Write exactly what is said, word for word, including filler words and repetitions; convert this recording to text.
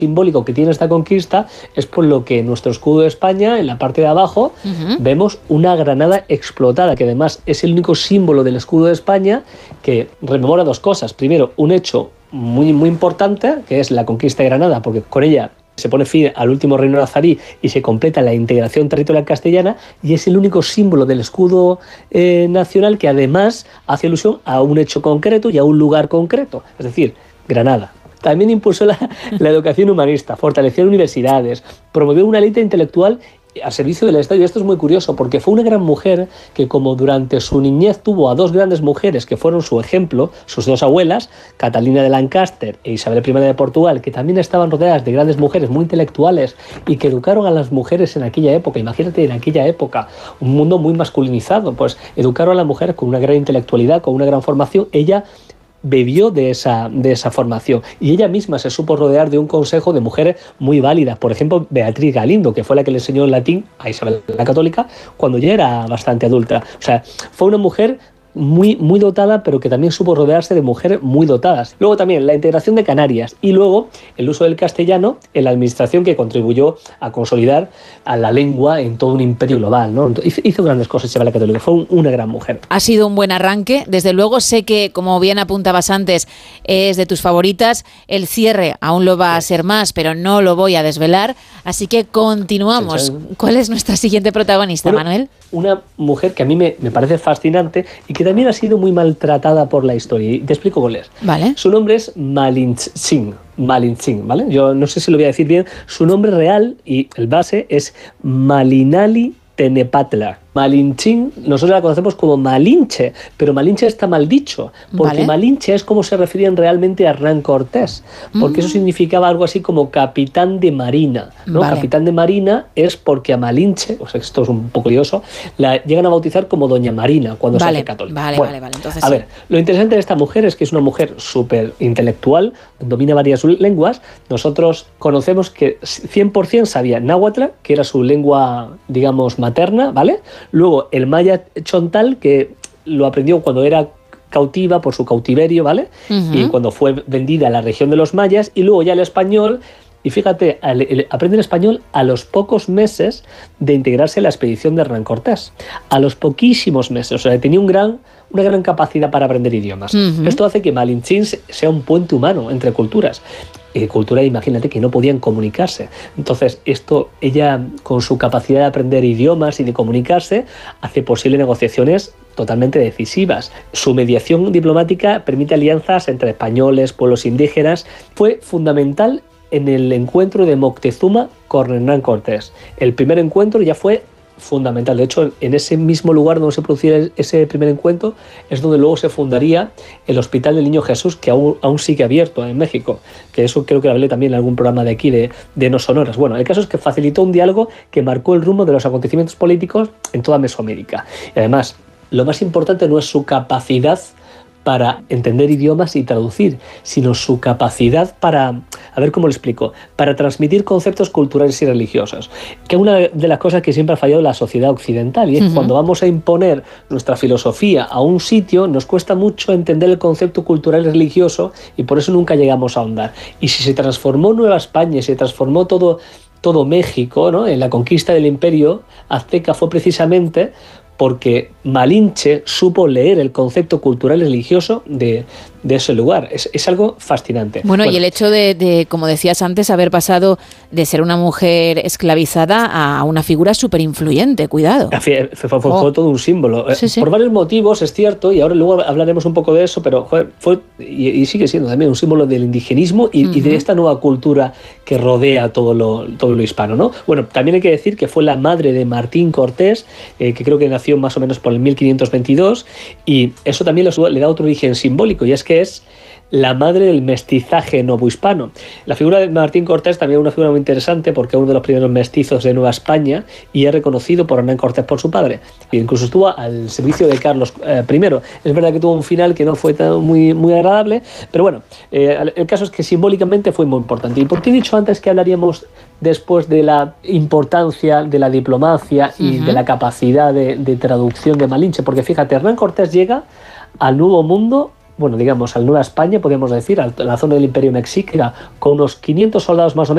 simbólico que tiene esta conquista es por lo que en nuestro escudo de España, en la parte de abajo, uh-huh. vemos una granada explotada, que además es el único símbolo del escudo de España que rememora dos cosas. Primero, un hecho muy, muy importante, que es la conquista de Granada, porque con ella se pone fin al último reino nazarí y se completa la integración territorial castellana, y es el único símbolo del escudo eh, nacional que además hace alusión a un hecho concreto y a un lugar concreto, es decir, Granada. También impulsó la, la educación humanista, fortaleció universidades, promovió una élite intelectual al servicio del Estado. Y esto es muy curioso porque fue una gran mujer que, como durante su niñez tuvo a dos grandes mujeres que fueron su ejemplo, sus dos abuelas, Catalina de Lancaster e Isabel I de Portugal, que también estaban rodeadas de grandes mujeres muy intelectuales y que educaron a las mujeres en aquella época. Imagínate, en aquella época, un mundo muy masculinizado, pues educaron a las mujeres con una gran intelectualidad, con una gran formación. Ella bebió de esa, de esa formación y ella misma se supo rodear de un consejo de mujeres muy válidas. Por ejemplo, Beatriz Galindo, que fue la que le enseñó el latín a Isabel la Católica cuando ya era bastante adulta. O sea, fue una mujer muy, muy dotada, pero que también supo rodearse de mujeres muy dotadas. Luego también la integración de Canarias y luego el uso del castellano en la administración, que contribuyó a consolidar a la lengua en todo un imperio global, ¿no? Hizo, hizo grandes cosas Isabel la Católica, fue un, una gran mujer. Ha sido un buen arranque, desde luego. Sé que, como bien apuntabas antes, es de tus favoritas. El cierre aún lo va a ser más, pero no lo voy a desvelar, así que continuamos. Sí, sí. ¿Cuál es nuestra siguiente protagonista, bueno, Manuel? Una mujer que a mí me, me parece fascinante y que también ha sido muy maltratada por la historia. Y te explico cuál es. Vale. Su nombre es Malintzin. Malintzin, ¿vale? Yo no sé si lo voy a decir bien. Su nombre real y el base es Malinali Tenepatla. Malintzin, nosotros la conocemos como Malinche, pero Malinche está mal dicho, porque vale. Malinche es como se referían realmente a Hernán Cortés, porque mm. eso significaba algo así como capitán de marina, ¿no? Vale. Capitán de marina es porque a Malinche, o sea, esto es un poco lioso, la llegan a bautizar como Doña Marina cuando vale. se hace católica. Vale, bueno, vale, vale. Entonces, a sí. ver, lo interesante de esta mujer es que es una mujer súper intelectual, domina varias lenguas. Nosotros conocemos que cien por ciento sabía náhuatl, que era su lengua, digamos, materna, ¿vale? Luego el maya chontal, que lo aprendió cuando era cautiva por su cautiverio, ¿vale? Uh-huh. Y cuando fue vendida a la región de los mayas. Y luego ya el español, y fíjate, el, el, aprende el español a los pocos meses de integrarse en la expedición de Hernán Cortés. A los poquísimos meses. O sea, tenía un gran, una gran capacidad para aprender idiomas. Uh-huh. Esto hace que Malintzin sea un puente humano entre culturas. Eh, cultura, imagínate, que no podían comunicarse. Entonces, esto, ella, con su capacidad de aprender idiomas y de comunicarse, hace posible negociaciones totalmente decisivas. Su mediación diplomática permite alianzas entre españoles, pueblos indígenas. Fue fundamental en el encuentro de Moctezuma con Hernán Cortés. El primer encuentro ya fue fundamental. De hecho, en ese mismo lugar donde se producía ese primer encuentro es donde luego se fundaría el Hospital del Niño Jesús, que aún, aún sigue abierto en México, que eso creo que lo hablé también en algún programa de aquí de, de No Sonoras. Bueno, el caso es que facilitó un diálogo que marcó el rumbo de los acontecimientos políticos en toda Mesoamérica. Y además, lo más importante no es su capacidad para entender idiomas y traducir, sino su capacidad para, a ver cómo lo explico, para transmitir conceptos culturales y religiosos, que es una de las cosas que siempre ha fallado la sociedad occidental, y es uh-huh. cuando vamos a imponer nuestra filosofía a un sitio, nos cuesta mucho entender el concepto cultural y religioso, y por eso nunca llegamos a ahondar. Y si se transformó Nueva España, y se transformó todo, todo México, ¿no?, en la conquista del imperio azteca, fue precisamente porque Malinche supo leer el concepto cultural y religioso de, de ese lugar. Es, es algo fascinante. Bueno, bueno, y el hecho de, de, como decías antes, haber pasado de ser una mujer esclavizada a una figura súper influyente, cuidado. Fue, fue, fue, oh. fue todo un símbolo. Sí, sí. Por varios motivos, es cierto, y ahora luego hablaremos un poco de eso, pero joder, fue y, y sigue siendo también un símbolo del indigenismo y, uh-huh. y de esta nueva cultura que rodea todo lo, todo lo hispano, ¿no? Bueno, también hay que decir que fue la madre de Martín Cortés, eh, que creo que nació más o menos por el mil quinientos veintidós, y eso también le da otro origen simbólico, y es que es la madre del mestizaje novohispano. La figura de Martín Cortés también es una figura muy interesante porque es uno de los primeros mestizos de Nueva España y es reconocido por Hernán Cortés por su padre. E incluso estuvo al servicio de Carlos eh, primero. Es verdad que tuvo un final que no fue tan muy, muy agradable, pero bueno, eh, el caso es que simbólicamente fue muy importante. ¿Y por qué he dicho antes que hablaríamos después de la importancia de la diplomacia y uh-huh. de la capacidad de, de traducción de Malinche? Porque fíjate, Hernán Cortés llega al Nuevo Mundo, bueno, digamos, al Nueva España, podríamos decir, a la zona del Imperio Mexica, con unos quinientos soldados más o menos,